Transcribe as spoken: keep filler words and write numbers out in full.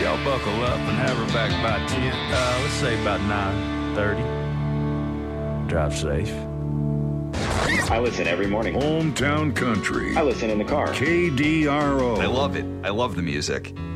y'all buckle up and have her back by ten. Uh, let's say about nine thirty. Drive safe. I listen every morning. Hometown Country. I listen in the car. K D R O. I love it. I love the music.